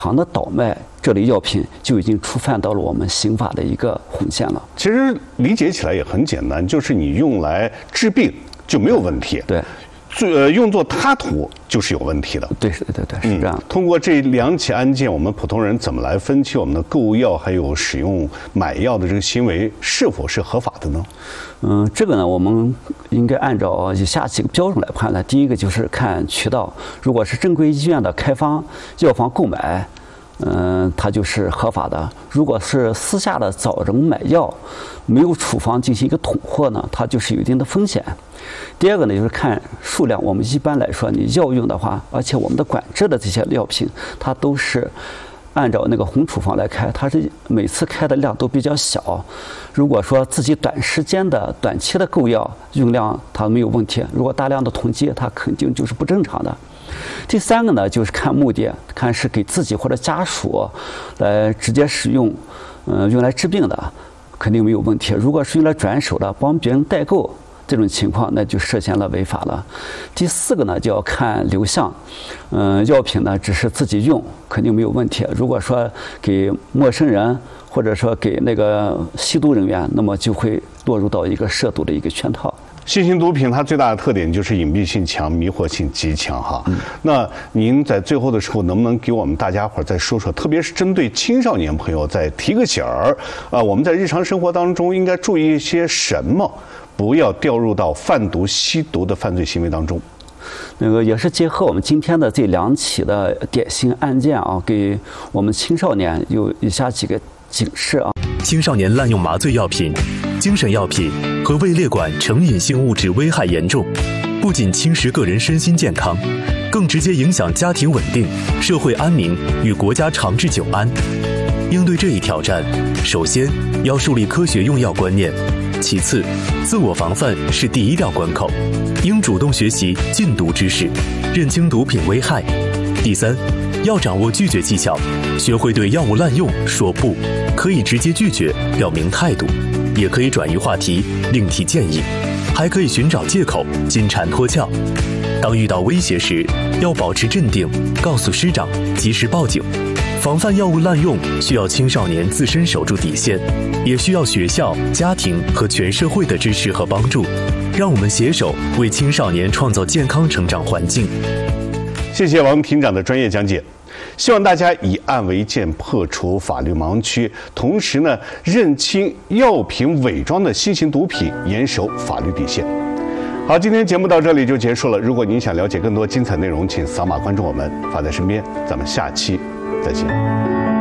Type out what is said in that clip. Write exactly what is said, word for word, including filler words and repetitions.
行的倒卖这类药品，就已经触犯到了我们刑法的一个红线了。 其实理解起来也很简单，就是你用来治病就没有问题。 对。 呃，用作他途就是有问题的。 对，是对对，是这样、 嗯。通过这两起案件，我们普通人怎么来分析我们的购药还有使用买药的这个行为是否是合法的呢？ 嗯，这个呢，我们应该按照以下几个标准来判断。第一个就是看渠道，如果是正规医院的开方、药房购买，嗯，它就是合法的。如果是私下的找人买药，没有处方进行一个统货呢，它就是有一定的风险。第二个呢，就是看数量。我们一般来说，你药用的话，而且我们的管制的这些药品，它都是按照那个红处方来开，它是每次开的量都比较小。如果说自己短时间的、短期的购药用量，它没有问题；如果大量的囤积，它肯定就是不正常的。第三个呢，就是看目的，看是给自己或者家属来直接使用，嗯、呃，用来治病的，肯定没有问题。如果是用来转手的，帮别人代购，这种情况那就涉嫌了违法了。第四个呢，就要看流向，嗯、呃，药品呢只是自己用，肯定没有问题。如果说给陌生人或者说给那个吸毒人员，那么就会落入到一个涉毒的一个圈套。 新型毒品它最大的特点就是隐蔽性强、迷惑性极强哈。嗯、那您在最后的时候，能不能给我们大家伙再说说，特别是针对青少年朋友，再提个醒儿啊？我们在日常生活当中应该注意一些什么，不要掉入到贩毒、吸毒的犯罪行为当中。 那个也是结合我们今天的这两起的典型案件啊，给我们青少年有以下几个警示啊。 青少年滥用麻醉药品、精神药品和胃裂管成瘾性物质危害严重，不仅侵蚀个人身心健康，更直接影响家庭稳定、社会安宁与国家长治久安。应对这一挑战，首先要树立科学用药观念，其次，自我防范是第一道关口，应主动学习禁毒知识，认清毒品危害。第三，要掌握拒绝技巧，学会对药物滥用说不，可以直接拒绝，表明态度，也可以转移话题，另提建议，还可以寻找借口，金蝉脱壳。当遇到威胁时，要保持镇定，告诉师长，及时报警。防范药物滥用需要青少年自身守住底线，也需要学校、家庭和全社会的支持和帮助。让我们携手为青少年创造健康成长环境。 谢谢王庭长的专业讲解，希望大家以案为鉴，破除法律盲区，同时呢，认清药品伪装的新型毒品，严守法律底线。好，今天节目到这里就结束了。如果您想了解更多精彩内容，请扫码关注我们，法在身边。咱们下期再见。